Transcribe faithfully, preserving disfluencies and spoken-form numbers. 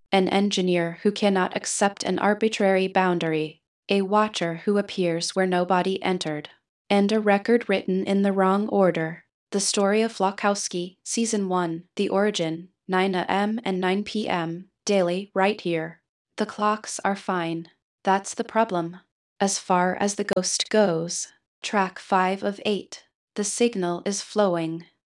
An engineer who cannot accept an arbitrary boundary, a watcher who appears where nobody entered, and a record written in the wrong order. The Story of Flakowski, Season one, The Origin, nine a m and nine p m, daily, right here. The clocks are fine. That's the problem. As far as the ghost goes, track five of eight. The signal is flowing.